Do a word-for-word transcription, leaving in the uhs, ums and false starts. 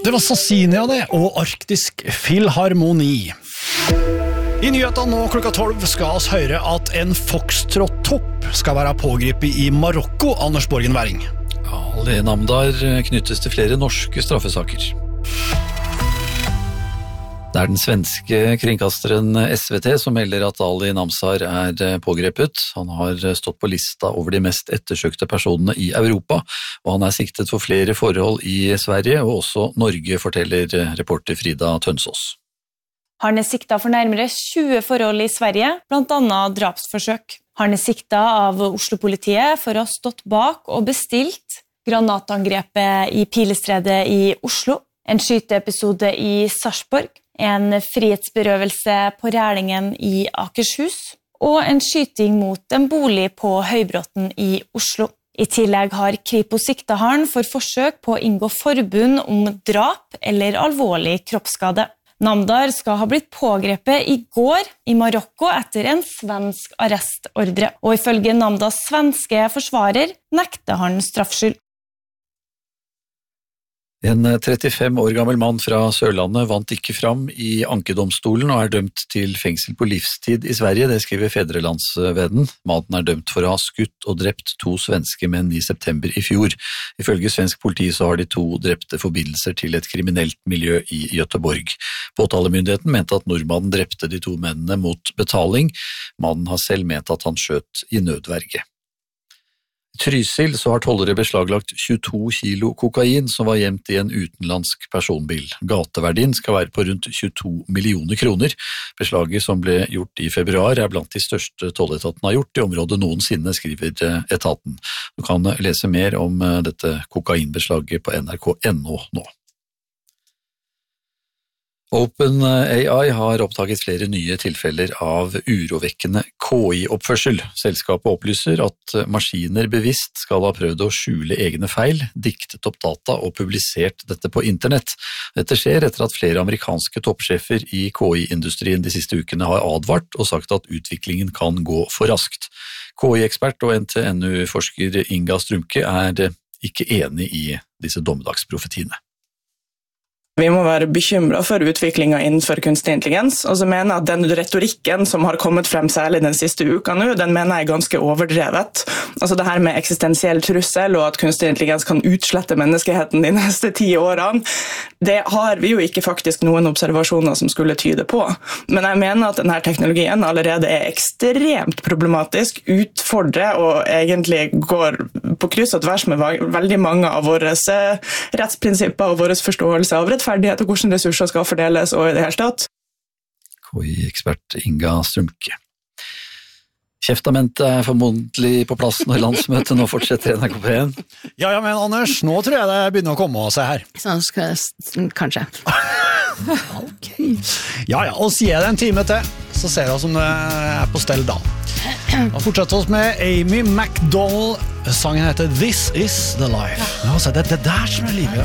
Det var Sassinia det, og Arktisk Filharmoni. I nyhetene nå klokka tolv skal oss høre at en foxtrot-topp skal være pågripet i Marokko, Anders Borgen Væring. Ja, Ali Namdar knyttes til flere norske straffesaker. Det er den svenske kringkasteren S V T som melder at Ali Namdar er pågrepet. Han har stått på lista over de mest ettersøkte personene i Europa, og han er siktet for flere forhold i Sverige og også Norge, forteller reporter Frida Tønsås. Han er siktet for nærmere tjue forhold i Sverige, blant annet drapsforsøk. Han er siktet av Oslo-politiet for å ha stått bak og bestilt granatangrepet i Pilestredet i Oslo, en skyteepisode i Sarpsborg, en frihetsberøvelse på Rælingen i Akershus og en skyting mot en bolig på Høybråten i Oslo. I tillegg har Kripos siktet han for forsøk på å inngå forbund om drap eller alvorlig kroppsskade. Namdar skal ha blitt pågrepet i går i Marokko etter en svensk arrestordre, og ifølge Namdars svenske forsvarer nekter han straffskyld. En trettifem år gammel mann fra Sørlandet vant ikke fram i ankedomstolen og er dømt til fengsel på livstid i Sverige, det skriver Fedrelandsvennen. Mannen er dømt for å ha skutt og drept to svenske menn i september i fjor. Ifølge svensk politi så har de to drepte forbindelser til et kriminelt miljø i Göteborg. Påtalemyndigheten mente at nordmannen drepte de to mennene mot betaling. Mannen har selv ment at han skjøt i nødverge. Trysil så har tollere beslaglagt tjueto kilo kokain som var gjemt i en utenlandsk personbil. Gateverdien skal være på rundt tjueto millioner kroner. Beslaget som ble gjort i februar er blant de største tolletaten har gjort i området noensinne, skriver etaten. Du kan lese mer om dette kokainbeslaget på N R K punktum N O nå. OpenAI har oppdaget flere nye tilfeller av urovekkende K I-oppførsel. Selskapet opplyser at maskiner bevisst skal ha prøvd å skjule egne feil, diktet opp data og publisert dette på internett. Dette skjer etter at flere amerikanske toppsjefer i K I-industrien de siste ukene har advart og sagt at utviklingen kan gå for raskt. K I-ekspert og N T N U-forsker Inga Strumke er ikke enig i disse dommedagsprofetiene. Vi må være bekymret for utviklingen innenfor kunstig intelligens, og så mener jeg at den retorikken som har kommet frem særlig den siste uka nå, den mener jeg er ganske overdrevet. Altså det her med eksistensiell trussel og at kunstig intelligens kan utslette menneskeheten de neste ti årene, det har vi jo ikke faktisk noen observasjoner som skulle tyde på. Men jeg mener at denne teknologien allerede er ekstremt problematisk, utfordrer og egentlig går på kryss og tvers med veldig mange av våre rettsprinsipper og våre forståelse av rettferdighet og hvordan ressurser skal fordeles og i det hele tatt. K I-ekspert Inga Strumke. Kjeftamentet er formodentlig på plass når landsmøtet nå fortsetter i N R K P en. Ja, ja, men Anders, nå tror jeg det begynner å komme å se her. Sånn skal jeg, kanskje. Ok. Ja, ja, og sier jeg det en time til, så ser jeg som det er på stell da. Og fortsetter oss med Amy McDonald. Sangen heter This is the Life. Ja, så det er det der som er livet.